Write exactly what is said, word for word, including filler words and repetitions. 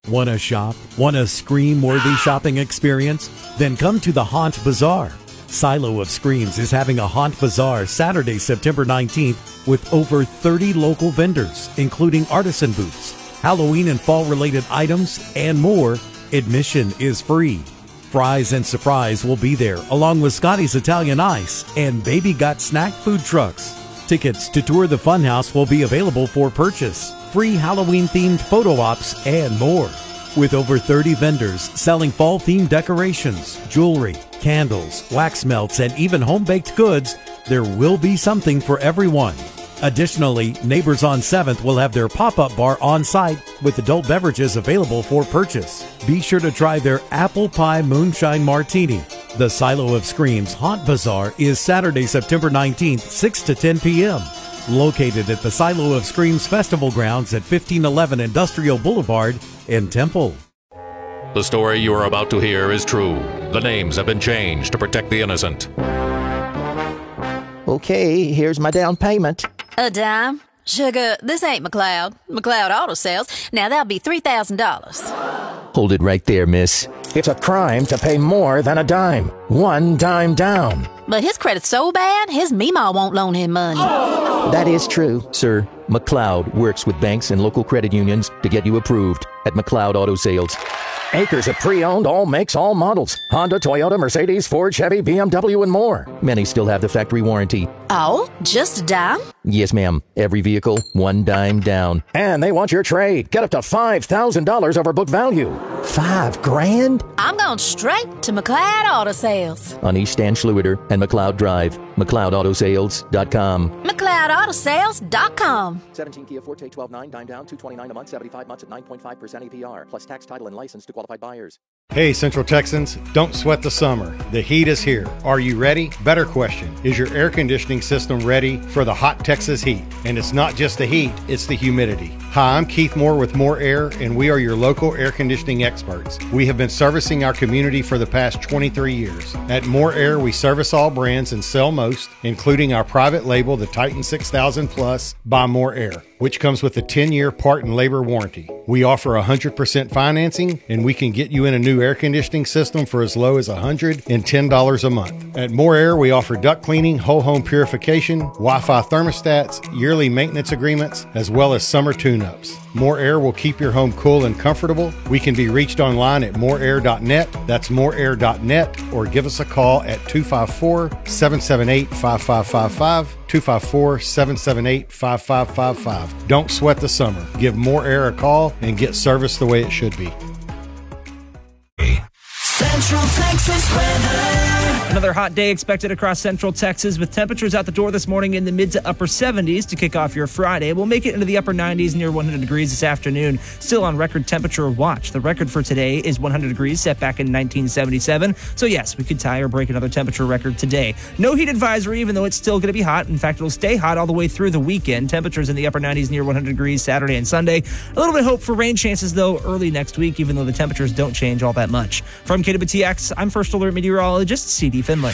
Want to shop? Want a scream-worthy shopping experience? Then come to the Haunt Bazaar. Silo of Screams is having a Haunt Bazaar Saturday, September nineteenth with over thirty local vendors, including artisan booths, Halloween and fall-related items, and more. Admission is free. Fries and Surprise will be there, along with Scotty's Italian Ice and Baby Got Snack food trucks. Tickets to tour the Funhouse will be available for purchase. Free Halloween-themed photo ops and more. With over thirty vendors selling fall-themed decorations, jewelry, candles, wax melts, and even home-baked goods, there will be something for everyone. Additionally, Neighbors on seventh will have their pop-up bar on site with adult beverages available for purchase. Be sure to try their Apple Pie Moonshine Martini. The Silo of Screams Haunt Bazaar is Saturday, September nineteenth, six to ten p.m. Located at the Silo of Screams Festival Grounds at fifteen eleven Industrial Boulevard in Temple. The story you are about to hear is true. The names have been changed to protect the innocent. Okay, here's my down payment. A dime? Sugar, this ain't McLeod. McLeod Auto Sales. Now that'll be three thousand dollars. Hold it right there, miss. It's a crime to pay more than a dime. One dime down. But his credit's so bad, his Meemaw won't loan him money. Oh. That is true. Sir, McLeod works with banks and local credit unions to get you approved at McLeod Auto Sales. Acres of pre-owned, all makes, all models. Honda, Toyota, Mercedes, Ford, Chevy, B M W, and more. Many still have the factory warranty. Oh, just a dime? Yes, ma'am. Every vehicle, one dime down. And they want your trade. Get up to five thousand dollars over book value. Five grand? I'm going straight to McLeod Auto Sales. On East Stan Schlueter and McLeod Drive. McLeod Auto Sales dot com. McLeod Auto Sales dot com. seventeen Kia Forte twelve nine, dime down, two twenty-nine a month, seventy-five months at nine point five percent A P R, plus tax, title, and license to qualified buyers. Hey, Central Texans, don't sweat the summer. The heat is here. Are you ready? Better question. Is your air conditioning system ready for the hot Texas heat? And it's not just the heat, it's the humidity. Hi, I'm Keith Moore with More Air, and we are your local air conditioning experts. We have been servicing our community for the past twenty-three years. At More Air, we service all brands and sell most, including our private label, the Titan six thousand Plus by More Air, which comes with a ten-year part and labor warranty. We offer one hundred percent financing, and we can get you in a new air conditioning system for as low as one hundred ten dollars a month. At More Air, we offer duct cleaning, whole home purification, Wi-Fi thermostats, yearly maintenance agreements, as well as summer tune-ups. More Air will keep your home cool and comfortable. We can be reached online at more air dot net. That's more air dot net, or give us a call at two five four, seven seven eight, five five five five, two five four, seven seven eight, five five five five. Don't sweat the summer. Give More Air a call and get service the way it should be. Central Texas weather. Another hot day expected across Central Texas with temperatures out the door this morning in the mid to upper seventies to kick off your Friday. We'll make it into the upper nineties, near one hundred degrees this afternoon. Still on record temperature watch. The record for today is one hundred degrees, set back in nineteen seventy-seven. So yes, we could tie or break another temperature record today. No heat advisory, even though it's still going to be hot. In fact, it'll stay hot all the way through the weekend. Temperatures in the upper nineties, near one hundred degrees Saturday and Sunday. A little bit of hope for rain chances, though, early next week, even though the temperatures don't change all that much. From K W T X, I'm First Alert Meteorologist C D Finley.